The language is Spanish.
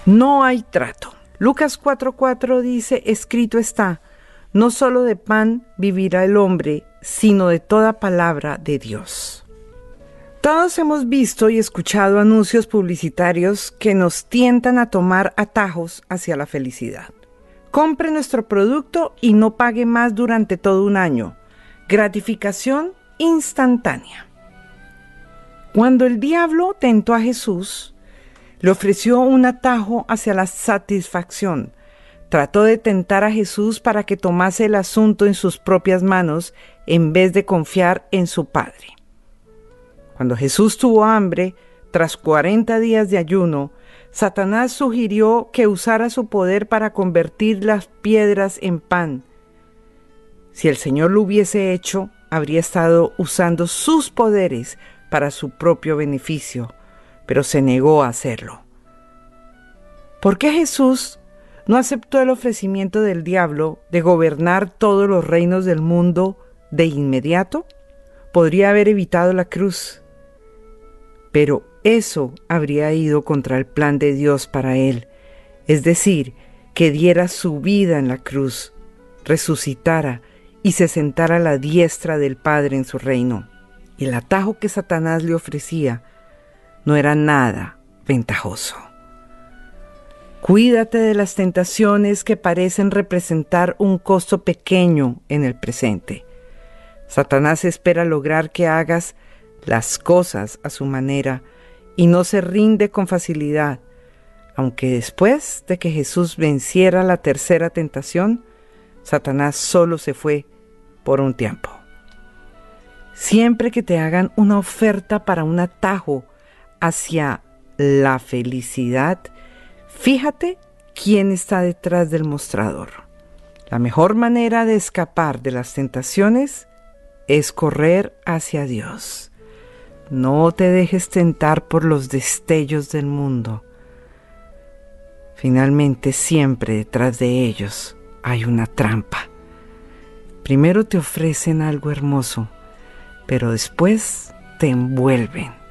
No hay trato. Lucas 4:4 dice, escrito está, no solo de pan vivirá el hombre, sino de toda palabra de Dios. Todos hemos visto y escuchado anuncios publicitarios que nos tientan a tomar atajos hacia la felicidad. Compre nuestro producto y no pague más durante todo un año. Gratificación instantánea. Cuando el diablo tentó a Jesús, le ofreció un atajo hacia la satisfacción. Trató de tentar a Jesús para que tomase el asunto en sus propias manos en vez de confiar en su Padre. Cuando Jesús tuvo hambre, tras 40 días de ayuno, Satanás sugirió que usara su poder para convertir las piedras en pan. Si el Señor lo hubiese hecho, habría estado usando sus poderes para su propio beneficio, pero se negó a hacerlo. ¿Por qué Jesús no aceptó el ofrecimiento del diablo de gobernar todos los reinos del mundo de inmediato? Podría haber evitado la cruz, pero eso habría ido contra el plan de Dios para él, es decir, que diera su vida en la cruz, resucitara y se sentara a la diestra del Padre en su reino. Y el atajo que Satanás le ofrecía no era nada ventajoso. Cuídate de las tentaciones que parecen representar un costo pequeño en el presente. Satanás espera lograr que hagas las cosas a su manera y no se rinde con facilidad, aunque después de que Jesús venciera la tercera tentación, Satanás solo se fue por un tiempo. Siempre que te hagan una oferta para un atajo hacia la felicidad, fíjate quién está detrás del mostrador. La mejor manera de escapar de las tentaciones es correr hacia Dios. No te dejes tentar por los destellos del mundo. Finalmente, siempre detrás de ellos hay una trampa. Primero te ofrecen algo hermoso, pero después te envuelven.